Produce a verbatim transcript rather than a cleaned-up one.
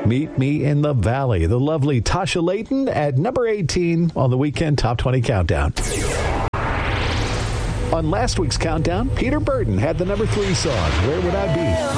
Meet Me in the Valley, the lovely Tasha Layton at number eighteen on the Weekend Top twenty Countdown. On last week's countdown, Peter Burton had the number three song, Where Would I Be?